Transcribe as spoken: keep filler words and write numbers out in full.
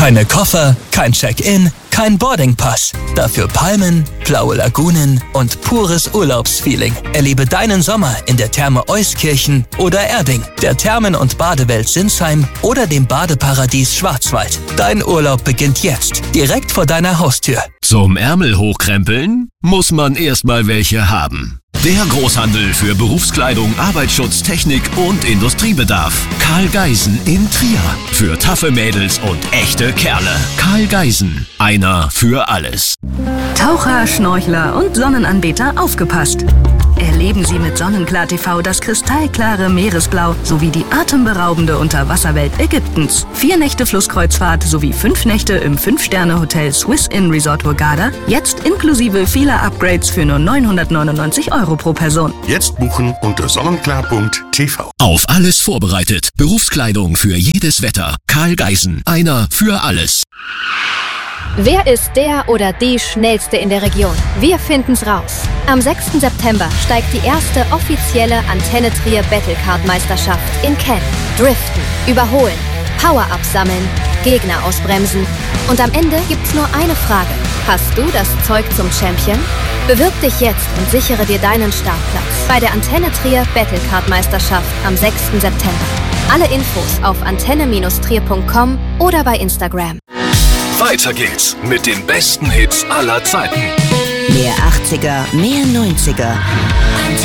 Keine Koffer, kein Check-in, kein Boardingpass. Dafür Palmen, blaue Lagunen und pures Urlaubsfeeling. Erlebe deinen Sommer in der Therme Euskirchen oder Erding, der Thermen- und Badewelt Sinsheim oder dem Badeparadies Schwarzwald. Dein Urlaub beginnt jetzt, direkt vor deiner Haustür. Zum Ärmel hochkrempeln muss man erstmal welche haben. Der Großhandel für Berufskleidung, Arbeitsschutz, Technik und Industriebedarf. Karl Geisen in Trier. Für taffe Mädels und echte Kerle. Karl Geisen. Einer für alles. Taucher, Schnorchler und Sonnenanbeter, aufgepasst! Erleben Sie mit Sonnenklar T V das kristallklare Meeresblau sowie die atemberaubende Unterwasserwelt Ägyptens. Vier Nächte Flusskreuzfahrt sowie fünf Nächte im Fünf-Sterne-Hotel Swiss Inn Resort Hurghada. Jetzt inklusive vieler Upgrades für nur neunhundertneunundneunzig Euro pro Person. Jetzt buchen unter sonnenklar punkt t v. Auf alles vorbereitet. Berufskleidung für jedes Wetter. Karl Geisen. Einer für alles. Wer ist der oder die Schnellste in der Region? Wir finden's raus. Am sechsten September steigt die erste offizielle Antenne Trier Battlecard-Meisterschaft in Cannes. Driften, überholen, Power-Ups sammeln, Gegner ausbremsen. Und am Ende gibt's nur eine Frage. Hast du das Zeug zum Champion? Bewirb dich jetzt und sichere dir deinen Startplatz bei der Antenne Trier Battlecard-Meisterschaft am sechsten September. Alle Infos auf antenne trier punkt com oder bei Instagram. Weiter geht's mit den besten Hits aller Zeiten. Mehr achtziger, mehr neunziger.